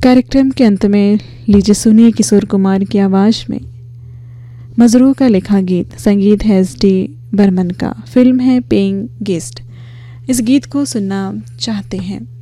कार्यक्रम के अंत में लीजिए सुनिए किशोर कुमार की आवाज़ में मजरूह का लिखा गीत। संगीत है एस डी बर्मन का। फिल्म है पेइंग गेस्ट। इस गीत को सुनना चाहते हैं